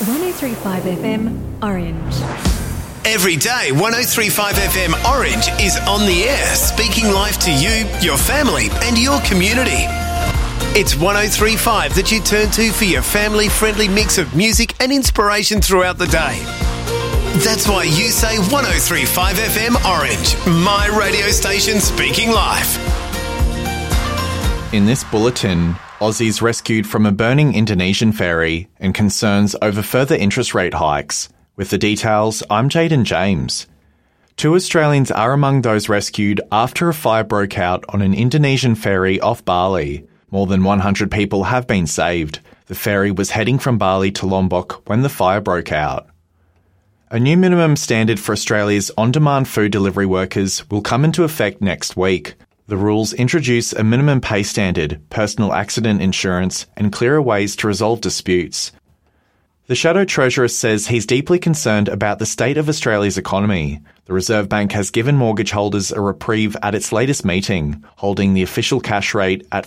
103.5 FM Orange. Every day, 103.5 FM Orange is on the air, speaking life to you, your family and your community. It's 103.5 that you turn to for your family-friendly mix of music and inspiration throughout the day. That's why you say 103.5 FM Orange, my radio station speaking life. In this bulletin, Aussies rescued from a burning Indonesian ferry and concerns over further interest rate hikes. With the details, I'm Jaden James. 2 Australians are among those rescued after a fire broke out on an Indonesian ferry off Bali. More than 100 people have been saved. The ferry was heading from Bali to Lombok when the fire broke out. A new minimum standard for Australia's on-demand food delivery workers will come into effect next week. The rules introduce a minimum pay standard, personal accident insurance, and clearer ways to resolve disputes. The Shadow Treasurer says he's deeply concerned about the state of Australia's economy. The Reserve Bank has given mortgage holders a reprieve at its latest meeting, holding the official cash rate at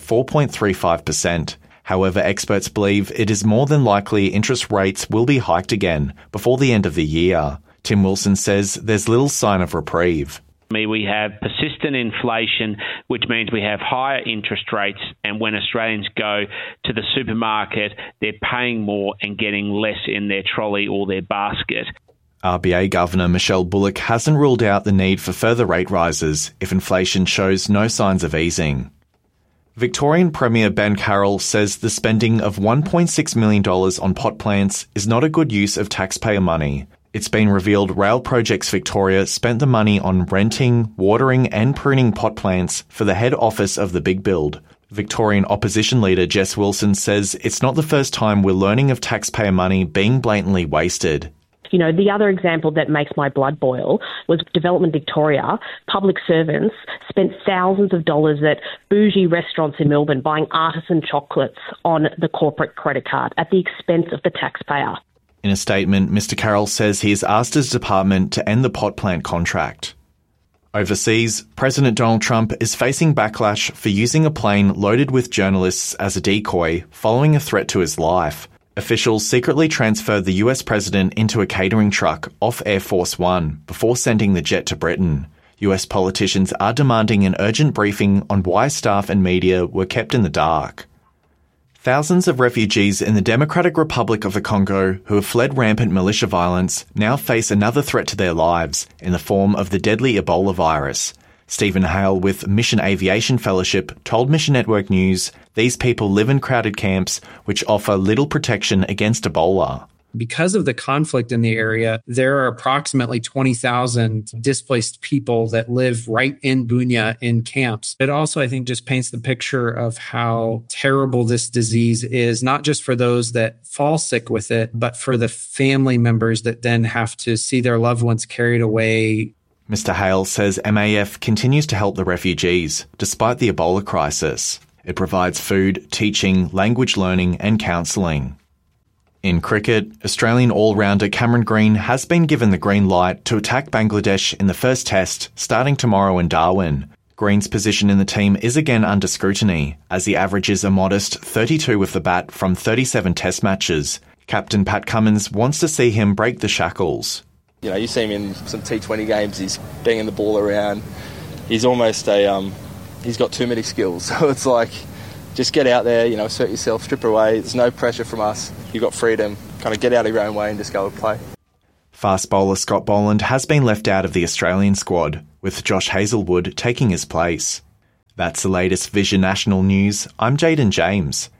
4.35%. However, experts believe it is more than likely interest rates will be hiked again before the end of the year. Tim Wilson says there's little sign of reprieve. We have persistent inflation, which means we have higher interest rates, and when Australians go to the supermarket, they're paying more and getting less in their trolley or their basket. RBA Governor Michelle Bullock hasn't ruled out the need for further rate rises if inflation shows no signs of easing. Victorian Premier Ben Carroll says the spending of $1.6 million on pot plants is not a good use of taxpayer money. It's been revealed Rail Projects Victoria spent the money on renting, watering and pruning pot plants for the head office of the Big Build. Victorian opposition leader Jess Wilson says it's not the first time we're learning of taxpayer money being blatantly wasted. You know, the other example that makes my blood boil was Development Victoria. Public servants spent thousands of dollars at bougie restaurants in Melbourne buying artisan chocolates on the corporate credit card at the expense of the taxpayer. In a statement, Mr Carroll says he has asked his department to end the pot plant contract. Overseas, President Donald Trump is facing backlash for using a plane loaded with journalists as a decoy following a threat to his life. Officials secretly transferred the US president into a catering truck off Air Force One before sending the jet to Britain. US politicians are demanding an urgent briefing on why staff and media were kept in the dark. Thousands of refugees in the Democratic Republic of the Congo who have fled rampant militia violence now face another threat to their lives in the form of the deadly Ebola virus. Stephen Hale with Mission Aviation Fellowship told Mission Network News these people live in crowded camps which offer little protection against Ebola. Because of the conflict in the area, there are approximately 20,000 displaced people that live right in Bunia in camps. It also, I think, just paints the picture of how terrible this disease is, not just for those that fall sick with it, but for the family members that then have to see their loved ones carried away. Mr Hale says MAF continues to help the refugees, despite the Ebola crisis. It provides food, teaching, language learning and counselling. In cricket, Australian all-rounder Cameron Green has been given the green light to attack Bangladesh in the first test, starting tomorrow in Darwin. Green's position in the team is again under scrutiny, as he averages a modest 32 with the bat from 37 test matches. Captain Pat Cummins wants to see him break the shackles. You know, you see him in some T20 games, he's banging the ball around. He's almost he's got too many skills. So it's like, just get out there, you know, assert yourself, strip away. There's no pressure from us. You've got freedom. Kind of get out of your own way and just go and play. Fast bowler Scott Boland has been left out of the Australian squad, with Josh Hazlewood taking his place. That's the latest Vision National News. I'm Jaden James.